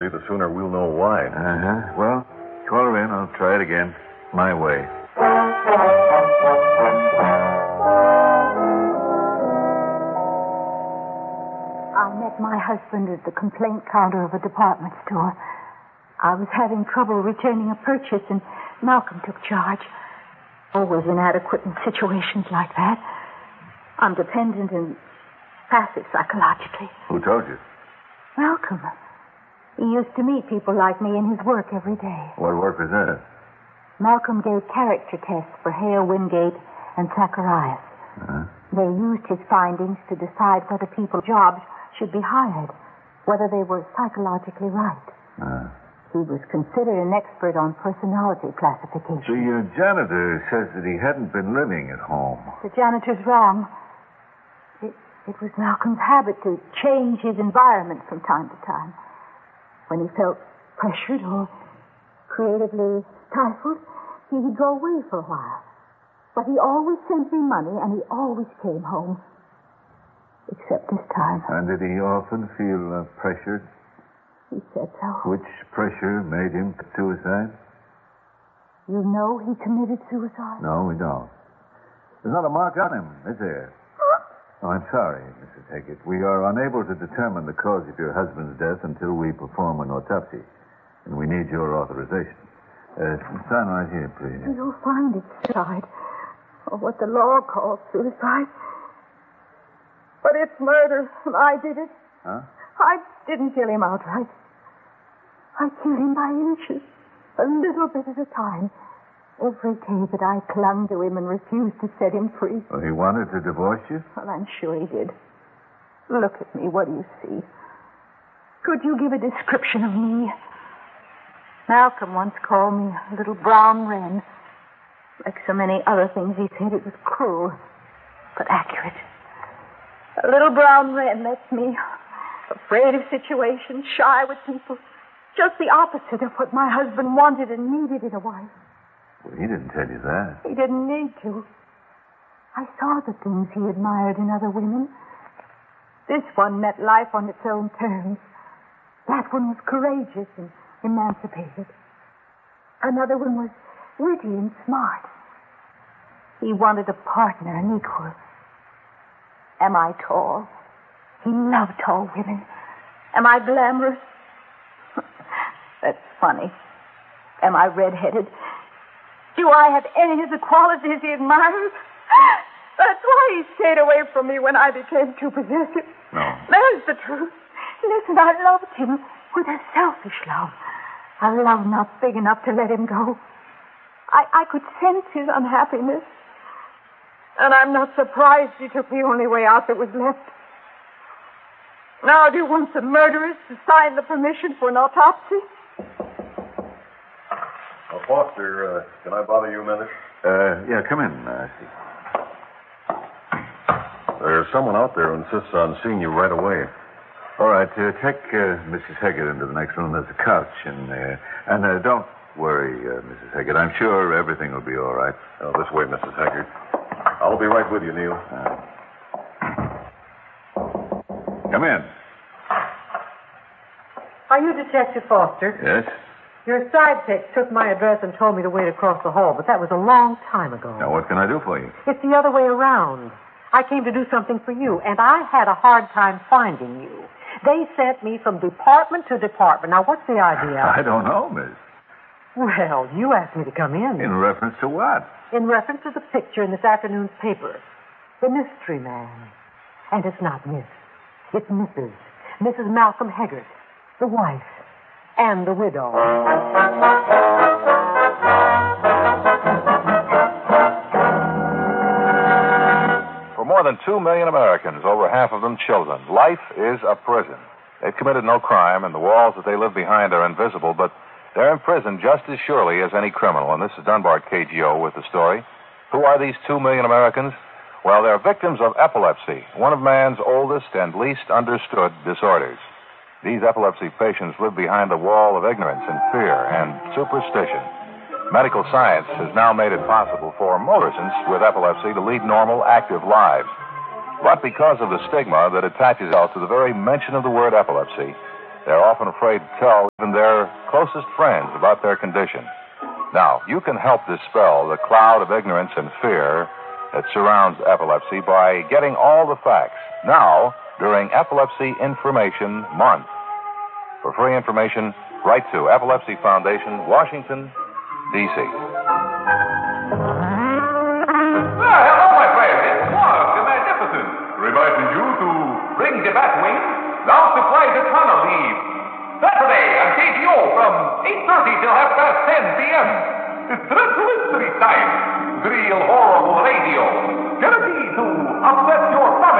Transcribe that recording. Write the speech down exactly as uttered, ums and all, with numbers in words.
The sooner we'll know why. Uh-huh. Well, call her in. I'll try it again. My way. I met my husband at the complaint counter of a department store. I was having trouble returning a purchase, and Malcolm took charge. Always inadequate in situations like that. I'm dependent and passive psychologically. Who told you? Malcolm. He used to meet people like me in his work every day. What work was that? Malcolm gave character tests for Hale, Wingate, and Zacharias. Uh-huh. They used his findings to decide whether people's jobs should be hired, whether they were psychologically right. Uh-huh. He was considered an expert on personality classification. So your janitor says that he hadn't been living at home. The janitor's wrong. It, it was Malcolm's habit to change his environment from time to time. When he felt pressured or creatively stifled, he'd go away for a while. But he always sent me money, and he always came home. Except this time. And did he often feel uh, pressured? He said so. Which pressure made him commit suicide? You know he committed suicide? No, we don't. There's not a mark on him, is there? Oh, I'm sorry, Missus Haggett. We are unable to determine the cause of your husband's death until we perform an autopsy. And we need your authorization. Uh, sign right here, please. You'll find it suicide. Or what the law calls suicide. But it's murder, and I did it. Huh? I didn't kill him outright. I killed him by inches, a little bit at a time. Every day that I clung to him and refused to set him free. Well, he wanted to divorce you? Well, I'm sure he did. Look at me. What do you see? Could you give a description of me? Malcolm once called me a little brown wren. Like so many other things he said, it was cruel, but accurate. A little brown wren, that's me. Afraid of situations, shy with people. Just the opposite of what my husband wanted and needed in a wife. Well, he didn't tell you that. He didn't need to. I saw the things he admired in other women. This one met life on its own terms. That one was courageous and emancipated. Another one was witty and smart. He wanted a partner, an equal. Am I tall? He loved tall women. Am I glamorous? That's funny. Am I red-headed? Do I have any of the qualities he admires? That's why he stayed away from me when I became too possessive. No. There's the truth. Listen, I loved him with a selfish love. A love not big enough to let him go. I, I could sense his unhappiness. And I'm not surprised he took the only way out that was left. Now, do you want the murderers to sign the permission for an autopsy? Uh, Foster, uh, can I bother you a minute? Uh, yeah, come in, uh, Steve. There's someone out there who insists on seeing you right away. All right, uh, take uh, Missus Haggett into the next room. There's a couch, and uh, and uh, don't worry, uh, Missus Haggett. I'm sure everything will be all right. Oh, this way, Missus Haggard. I'll be right with you, Neil. Uh, come in. Are you Detective Foster? Yes? Your sidekick took my address and told me to wait across the hall, but that was a long time ago. Now, what can I do for you? It's the other way around. I came to do something for you, and I had a hard time finding you. They sent me from department to department. Now, what's the idea? I don't know, miss. Well, you asked me to come in. In reference to what? In reference to the picture in this afternoon's paper. The mystery man. And it's not Miss. It's Missus Missus Malcolm Haggard, the wife, and the widow. For more than two million Americans, over half of them children, life is a prison. They've committed no crime, and the walls that they live behind are invisible, but they're in prison just as surely as any criminal. And this is Dunbar K G O with the story. Who are these two million Americans? Well, they're victims of epilepsy, one of man's oldest and least understood disorders. These epilepsy patients live behind the wall of ignorance and fear and superstition. Medical science has now made it possible for most persons with epilepsy to lead normal, active lives. But because of the stigma that attaches itself to the very mention of the word epilepsy, They're often afraid to tell even their closest friends about their condition. Now, you can help dispel the cloud of ignorance and fear that surrounds epilepsy by getting all the facts now during Epilepsy Information Month. For free information, write to Epilepsy Foundation, Washington, D C Well, hello, my friend. It's Mark, the Magnificent, reminding you to bring the Batwing down to fly the tunnel leave. Saturday on K G O from eight thirty till half past ten p.m. It's dreadful history time. Real horrible radio. Guaranteed to upset your family.